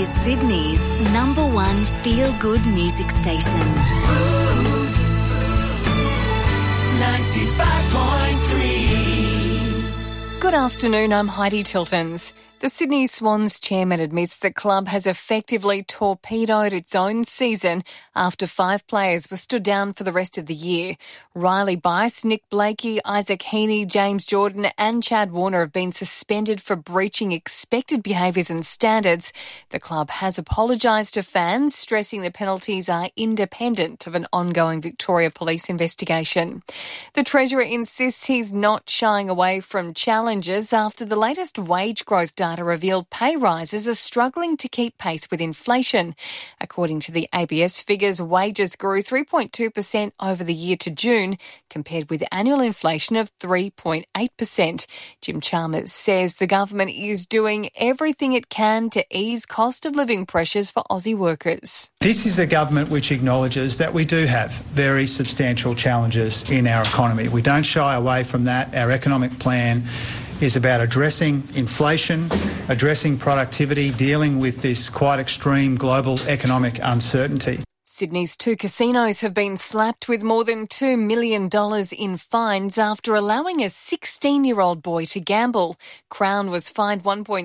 is Sydney's #1 feel-good music station. 95.3. Good afternoon, I'm Heidi Tiltons. The Sydney Swans chairman admits the club has effectively torpedoed its own season after 5 players were stood down for the rest of the year. Riley Bice, Nick Blakey, Isaac Heaney, James Jordan and Chad Warner have been suspended for breaching expected behaviours and standards. The club has apologised to fans, stressing the penalties are independent of an ongoing Victoria Police investigation. The Treasurer insists he's not shying away from challenges after the latest wage growth data revealed pay rises are struggling to keep pace with inflation. According to the ABS figures, wages grew 3.2% over the year to June, compared with annual inflation of 3.8%. Jim Chalmers says the government is doing everything it can to ease cost of living pressures for Aussie workers. This is a government which acknowledges that we do have very substantial challenges in our economy. We don't shy away from that. Our economic plan is about addressing inflation, addressing productivity, dealing with this quite extreme global economic uncertainty. Sydney's 2 casinos have been slapped with more than $2 million in fines after allowing a 16-year-old boy to gamble. Crown was fined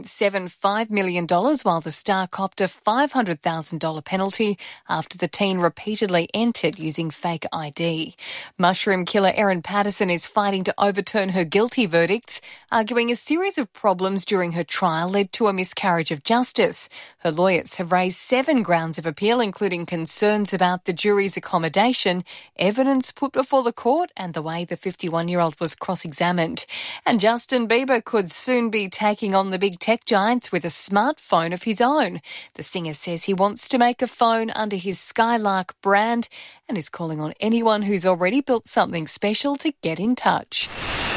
$1.75 million while the Star copped a $500,000 penalty after the teen repeatedly entered using fake ID. Mushroom killer Erin Patterson is fighting to overturn her guilty verdicts, arguing a series of problems during her trial led to a miscarriage of justice. Her lawyers have raised 7 grounds of appeal, including concerns about the jury's accommodation, evidence put before the court and the way the 51-year-old was cross-examined. And Justin Bieber could soon be taking on the big tech giants with a smartphone of his own. The singer says he wants to make a phone under his Skylark brand and is calling on anyone who's already built something special to get in touch.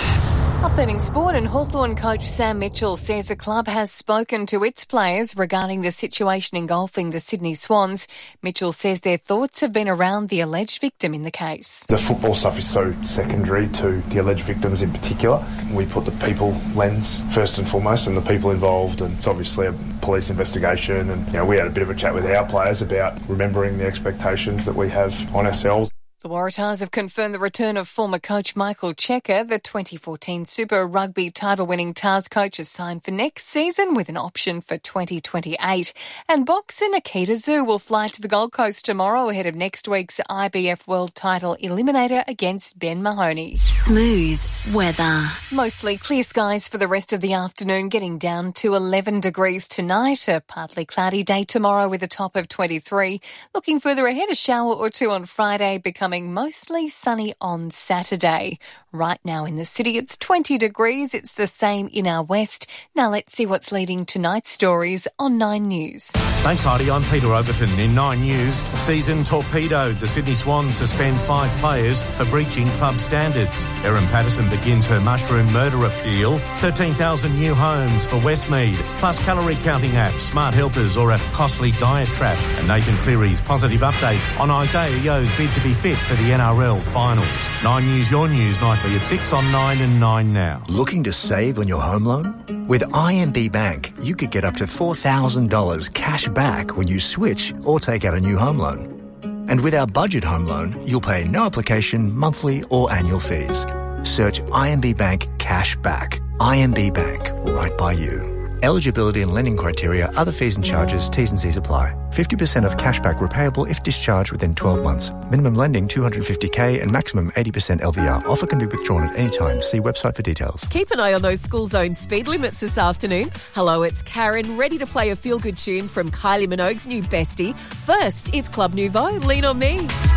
Updating sport, and Hawthorn coach Sam Mitchell says the club has spoken to its players regarding the situation engulfing the Sydney Swans. Mitchell says their thoughts have been around the alleged victim in the case. The football stuff is so secondary to the alleged victims in particular. We put the people lens first and foremost and the people involved, and it's obviously a police investigation, and we had a bit of a chat with our players about remembering the expectations that we have on ourselves. The Waratahs have confirmed the return of former coach Michael Checker. The 2014 Super Rugby title-winning Tars coach has signed for next season with an option for 2028. And boxer Nikita Zhu will fly to the Gold Coast tomorrow ahead of next week's IBF World Title Eliminator against Ben Mahoney. Smooth weather. Mostly clear skies for the rest of the afternoon, getting down to 11 degrees tonight. A partly cloudy day tomorrow with a top of 23. Looking further ahead, a shower or two on Friday, becoming mostly sunny on Saturday. Right now in the city, it's 20 degrees. It's the same in our west. Now let's see what's leading tonight's stories on 9 News. Thanks, Heidi. I'm Peter Overton. In 9 News, season torpedoed. The Sydney Swans suspend 5 players for breaching club standards. Erin Patterson begins her mushroom murder appeal. 13,000 new homes for Westmead, plus calorie counting apps, smart helpers or a costly diet trap. And Nathan Cleary's positive update on Isaiah Yo's bid to be fit for the NRL finals. 9 News, your news, nightly at 6 on 9 and 9 now. Looking to save on your home loan? With IMB Bank, you could get up to $4,000 cash back when you switch or take out a new home loan. And with our budget home loan, you'll pay no application, monthly or annual fees. Search IMB Bank Cash Back. IMB Bank, right by you. Eligibility and lending criteria, other fees and charges, T's and C's apply. 50% of cashback repayable if discharged within 12 months. Minimum lending $250K and maximum 80% LVR. Offer can be withdrawn at any time. See website for details. Keep an eye on those school zone speed limits this afternoon. Hello, it's Karen, ready to play a feel-good tune from Kylie Minogue's new bestie. First, it's Club Nouveau, Lean on Me.